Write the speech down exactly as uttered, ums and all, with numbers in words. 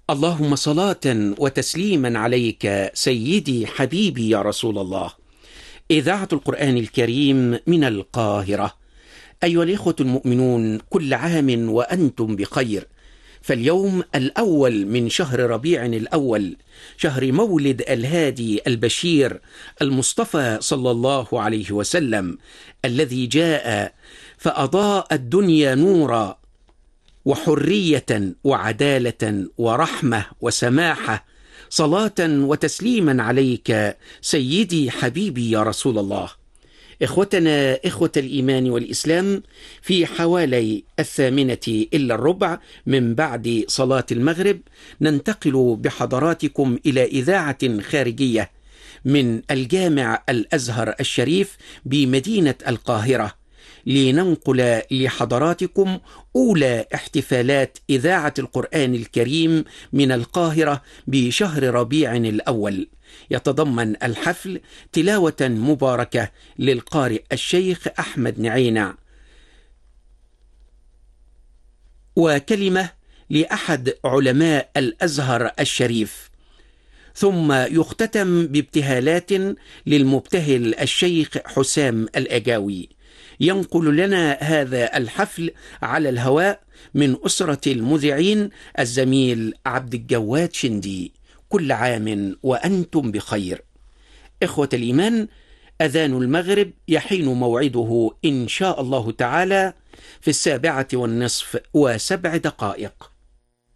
اللهم صلاة وتسليما عليك سيدي حبيبي يا رسول الله. إذاعة القرآن الكريم من القاهرة. أيها الإخوة المؤمنون، كل عام وأنتم بخير. فاليوم الأول من شهر ربيع الأول، شهر مولد الهادي البشير المصطفى صلى الله عليه وسلم، الذي جاء فأضاء الدنيا نورا وحرية وعدالة ورحمة وسماحة. صلاة وتسليما عليك سيدي حبيبي يا رسول الله. إخوتنا إخوة الإيمان والإسلام، في حوالي الثامنة إلا الربع من بعد صلاة المغرب ننتقل بحضراتكم إلى إذاعة خارجية من الجامع الأزهر الشريف بمدينة القاهرة، لننقل لحضراتكم أولى احتفالات إذاعة القرآن الكريم من القاهرة بشهر ربيع الأول. يتضمن الحفل تلاوة مباركة للقارئ الشيخ أحمد نعينع، وكلمة لأحد علماء الأزهر الشريف، ثم يختتم بابتهالات للمبتهل الشيخ حسام الأجاوي. ينقل لنا هذا الحفل على الهواء من أسرة المذيعين الزميل عبد الجواد شندي. كل عام وأنتم بخير. إخوة الإيمان، أذان المغرب يحين موعده إن شاء الله تعالى في السابعة والنصف وسبع دقائق.